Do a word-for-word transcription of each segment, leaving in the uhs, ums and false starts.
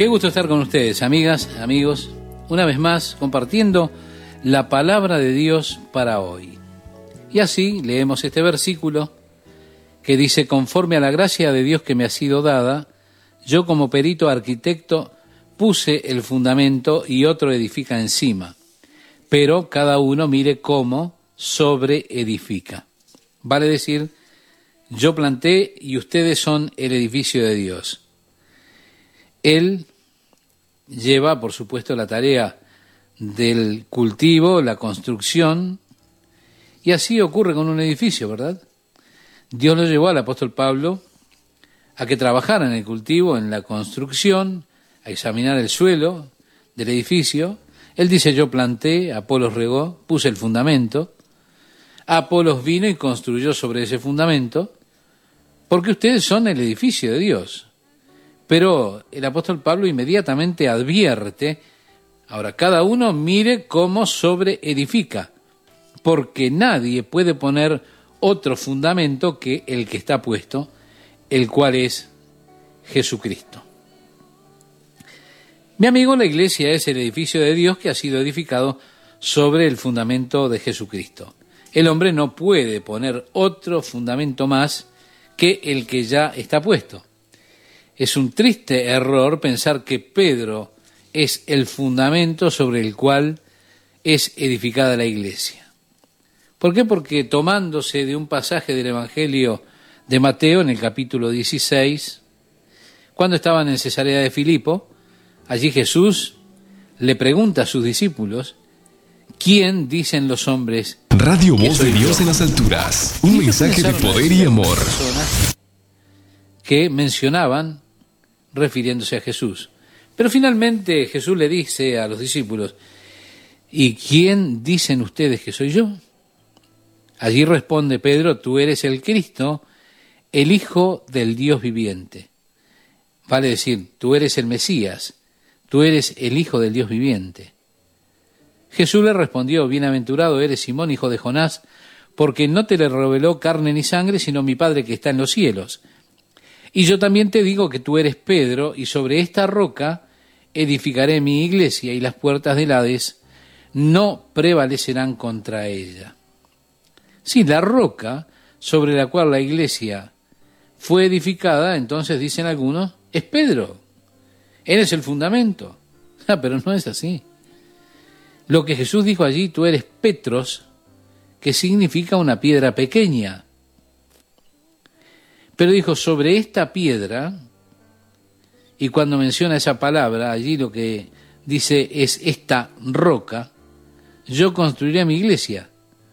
Qué gusto estar con ustedes, amigas, amigos, una vez más compartiendo la palabra de Dios para hoy. Y así leemos este versículo que dice: conforme a la gracia de Dios que me ha sido dada, yo como perito arquitecto puse el fundamento y otro edifica encima, pero cada uno mire cómo sobre edifica. Vale decir, yo planté y ustedes son el edificio de Dios. Él lleva, por supuesto, la tarea del cultivo, la construcción, y así ocurre con un edificio, ¿verdad? Dios lo llevó al apóstol Pablo a que trabajara en el cultivo, en la construcción, a examinar el suelo del edificio. Él dice: yo planté, Apolos regó, puse el fundamento, Apolos vino y construyó sobre ese fundamento, porque ustedes son el edificio de Dios. Pero el apóstol Pablo inmediatamente advierte: ahora cada uno mire cómo sobre edifica, porque nadie puede poner otro fundamento que el que está puesto, el cual es Jesucristo. Mi amigo, la iglesia es el edificio de Dios que ha sido edificado sobre el fundamento de Jesucristo. El hombre no puede poner otro fundamento más que el que ya está puesto. Es un triste error pensar que Pedro es el fundamento sobre el cual es edificada la iglesia. ¿Por qué? Porque tomándose de un pasaje del Evangelio de Mateo en el capítulo dieciséis, cuando estaban en Cesarea de Filipo, allí Jesús le pregunta a sus discípulos: ¿quién dicen los hombres? Radio Voz de Dios en las alturas, un mensaje de poder y amor. Que mencionaban refiriéndose a Jesús. Pero finalmente Jesús le dice a los discípulos: ¿y quién dicen ustedes que soy yo? Allí responde Pedro: tú eres el Cristo, el Hijo del Dios viviente. Vale decir, tú eres el Mesías, tú eres el Hijo del Dios viviente. Jesús le respondió: bienaventurado eres, Simón, hijo de Jonás, porque no te le reveló carne ni sangre, sino mi Padre que está en los cielos. Y yo también te digo que tú eres Pedro, y sobre esta roca edificaré mi iglesia, y las puertas del Hades no prevalecerán contra ella. Sí, la roca sobre la cual la iglesia fue edificada, entonces dicen algunos, es Pedro. Él es el fundamento. Ah, pero no es así. Lo que Jesús dijo allí: tú eres Petros, que significa una piedra pequeña. Pero dijo: sobre esta piedra, y cuando menciona esa palabra, allí lo que dice es esta roca, yo construiré mi iglesia.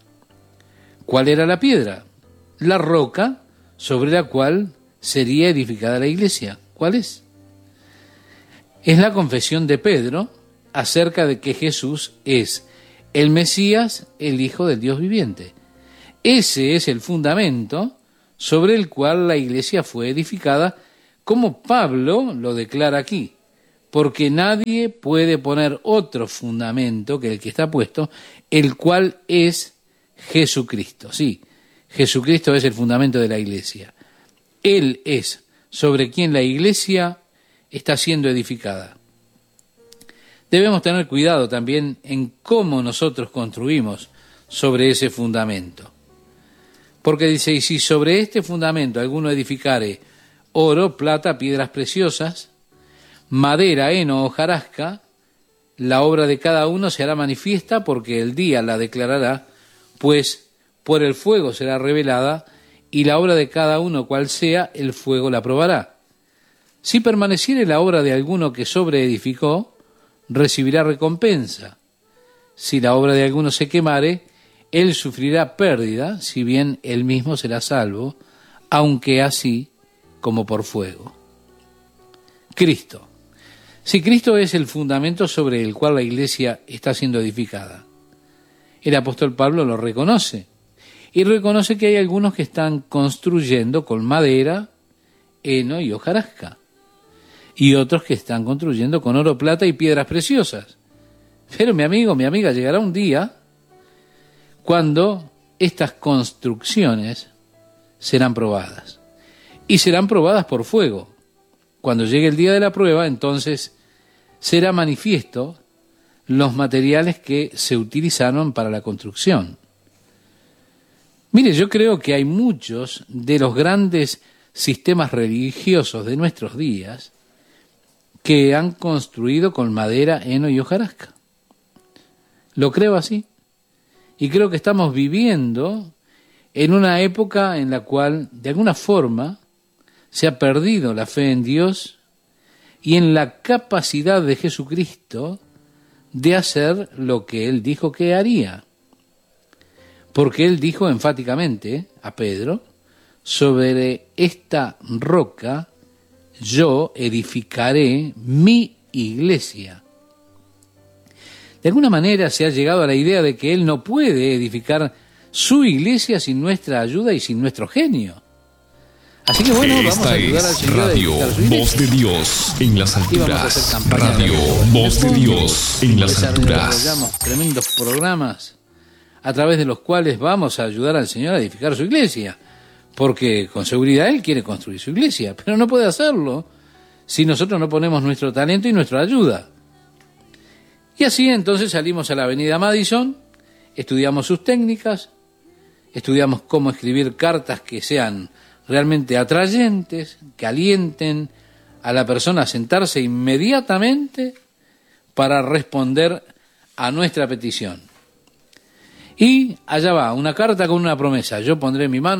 ¿Cuál era la piedra? La roca sobre la cual sería edificada la iglesia. ¿Cuál es? Es la confesión de Pedro acerca de que Jesús es el Mesías, el Hijo del Dios viviente. Ese es el fundamento sobre el cual la iglesia fue edificada, como Pablo lo declara aquí, porque nadie puede poner otro fundamento que el que está puesto, el cual es Jesucristo. Sí, Jesucristo es el fundamento de la iglesia. Él es sobre quien la iglesia está siendo edificada. Debemos tener cuidado también en cómo nosotros construimos sobre ese fundamento. Porque dice: y si sobre este fundamento alguno edificare oro, plata, piedras preciosas, madera, heno, hojarasca, la obra de cada uno se hará manifiesta, porque el día la declarará, pues por el fuego será revelada, y la obra de cada uno cual sea, el fuego la probará. Si permaneciere la obra de alguno que sobreedificó, recibirá recompensa. Si la obra de alguno se quemare, él sufrirá pérdida, si bien él mismo será salvo, aunque así como por fuego. Cristo. Si Cristo es el fundamento sobre el cual la iglesia está siendo edificada, el apóstol Pablo lo reconoce, y reconoce que hay algunos que están construyendo con madera, heno y hojarasca, y otros que están construyendo con oro, plata y piedras preciosas. Pero mi amigo, mi amiga, llegará un día cuando estas construcciones serán probadas. Y serán probadas por fuego. Cuando llegue el día de la prueba, entonces será manifiesto los materiales que se utilizaron para la construcción. Mire, yo creo que hay muchos de los grandes sistemas religiosos de nuestros días que han construido con madera, heno y hojarasca. Lo creo así. Y creo que estamos viviendo en una época en la cual, de alguna forma, se ha perdido la fe en Dios y en la capacidad de Jesucristo de hacer lo que Él dijo que haría. Porque Él dijo enfáticamente a Pedro, sobre esta roca yo edificaré mi iglesia. De alguna manera se ha llegado a la idea de que Él no puede edificar su iglesia sin nuestra ayuda y sin nuestro genio. Así que bueno, vamos a ayudar al Señor a edificar su iglesia. Voz de Dios en las Y vamos a hacer alturas. campaña de Radio oración. Voz de Dios en las alturas. Desarrollamos tremendos programas a través de los cuales vamos a ayudar al Señor a edificar su iglesia. Porque con seguridad Él quiere construir su iglesia, pero no puede hacerlo si nosotros no ponemos nuestro talento y nuestra ayuda. Y así entonces salimos a la avenida Madison, estudiamos sus técnicas, estudiamos cómo escribir cartas que sean realmente atrayentes, que alienten a la persona a sentarse inmediatamente para responder a nuestra petición. Y allá va, una carta con una promesa. Yo pondré mi mano